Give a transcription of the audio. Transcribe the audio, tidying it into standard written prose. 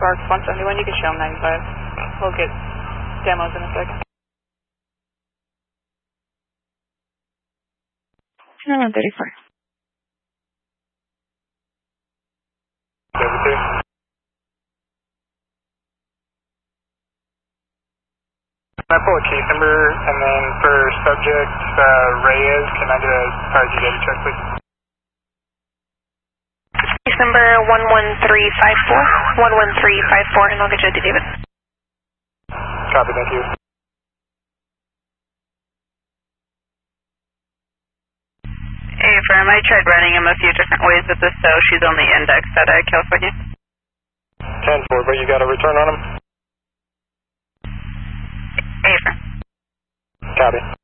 Sparks 171, you can show them 95. We'll get demos in a second. 134. 72. Can I pull a case number, and then for subject Reyes, can I get a RG data check, please? Case number 11354, 11354, and I'll get you to David. Copy, thank you. Hey, firm, I tried running him a few different ways with this, so she's only indexed out of California. 10-4, but you got a return on him? Hey, firm. Copy.